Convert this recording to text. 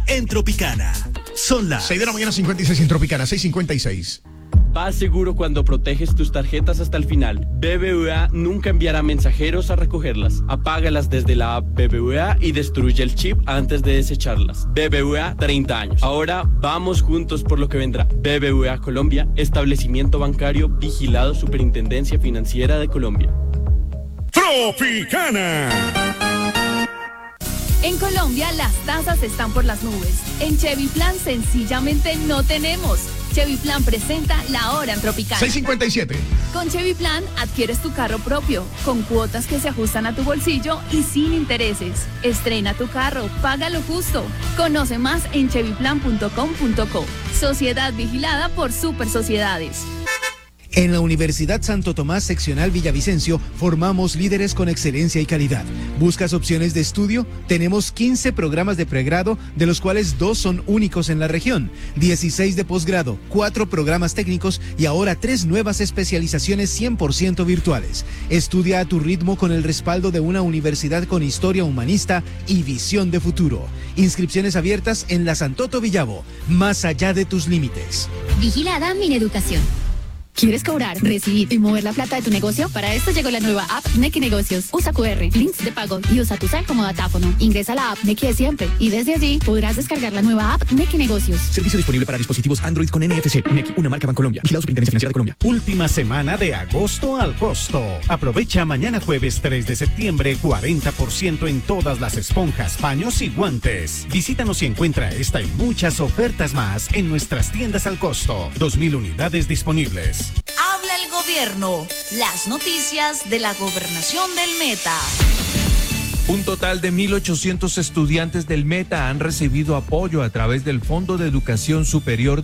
en Tropicana. Son las 6 de la mañana, 56 en Tropicana, 6:56. Vas seguro cuando proteges tus tarjetas hasta el final. BBVA nunca enviará mensajeros a recogerlas. Apágalas desde la app BBVA y destruye el chip antes de desecharlas. BBVA, 30 años. Ahora vamos juntos por lo que vendrá. BBVA Colombia, establecimiento bancario vigilado Superintendencia Financiera de Colombia. Tropicana. En Colombia las tasas están por las nubes. En Chevy Plan sencillamente no tenemos. Chevy Plan presenta la hora en Tropicana. 6:57. Con Chevy Plan adquieres tu carro propio, con cuotas que se ajustan a tu bolsillo y sin intereses. Estrena tu carro, paga lo justo. Conoce más en chevyplan.com.co. Sociedad vigilada por Super Sociedades. En la Universidad Santo Tomás Seccional Villavicencio formamos líderes con excelencia y calidad. ¿Buscas opciones de estudio? Tenemos 15 programas de pregrado, de los cuales 2 son únicos en la región, 16 de posgrado, 4 programas técnicos y ahora 3 nuevas especializaciones 100% virtuales. Estudia a tu ritmo con el respaldo de una universidad con historia humanista y visión de futuro. Inscripciones abiertas en la Santoto Villavo, más allá de tus límites. Vigilada Mineducación. ¿Quieres cobrar, recibir y mover la plata de tu negocio? Para esto llegó la nueva app Nequi Negocios. Usa QR, links de pago y usa tu cel como datáfono. Ingresa a la app Nequi de siempre y desde allí podrás descargar la nueva app Nequi Negocios. Servicio disponible para dispositivos Android con NFC. Nequi, una marca Bancolombia. Vigilado Superintendencia Financiera de Colombia. Última semana de agosto al costo. Aprovecha mañana jueves 3 de septiembre 40% en todas las esponjas, paños y guantes. Visítanos y encuentra esta y muchas ofertas más en nuestras tiendas al costo. 2.000 unidades disponibles. Habla el gobierno. Las noticias de la gobernación del Meta. Un total de 1.800 estudiantes del Meta han recibido apoyo a través del Fondo de Educación Superior